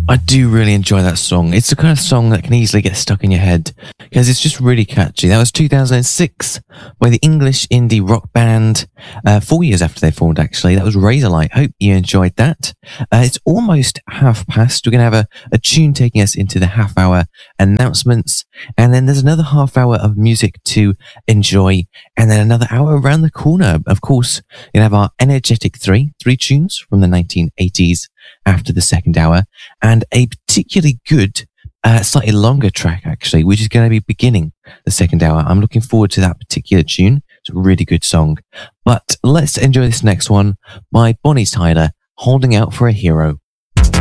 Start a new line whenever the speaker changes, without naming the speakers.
I do really enjoy that song. It's the kind of song that can easily get stuck in your head because it's just really catchy. That was 2006 by the English indie rock band, 4 years after they formed, actually. That was Razorlight. Hope you enjoyed that. It's almost past. We're going to have a tune taking us into the half hour announcements, and then there's another half hour of music to enjoy, and then another hour around the corner. Of course, we're going to have our energetic three tunes from the 1980s after the second hour, and a particularly good, slightly longer track, actually, which is going to be beginning the second hour. I'm looking forward to that particular tune. It's a really good song. But let's enjoy this next one by Bonnie Tyler, Holding Out for a Hero.